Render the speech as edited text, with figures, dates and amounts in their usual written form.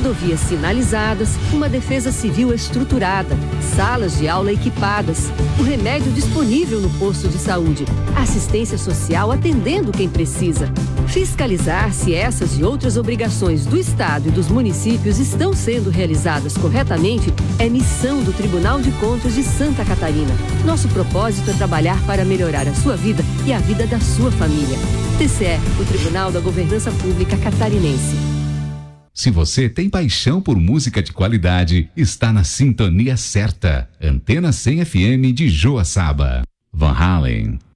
rodovias sinalizadas, uma defesa civil estruturada, salas de aula equipadas, o remédio disponível no posto de saúde, assistência social atendendo quem precisa. Fiscalizar se essas e outras obrigações do Estado e dos municípios estão sendo realizadas corretamente é missão do Tribunal de Contas de Santa Catarina. Nosso propósito é trabalhar para melhorar a sua vida e a vida da sua família. TCE, o Tribunal da Governança Pública Catarinense. Se você tem paixão por música de qualidade, está na sintonia certa. Antena 100 FM de Joaçaba. Van Halen.